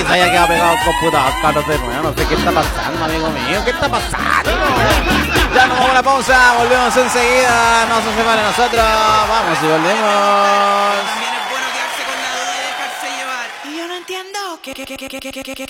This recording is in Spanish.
y se haya quedado pegado al computador, Carlos de nuevo. No sé qué está pasando, amigo mío. ¿Qué está pasando? Ya nos vamos a la pausa, volvemos enseguida. No se separe nosotros. Vamos y volvemos. También es bueno quedarse con la duda y dejarse llevar. Y yo no entiendo qué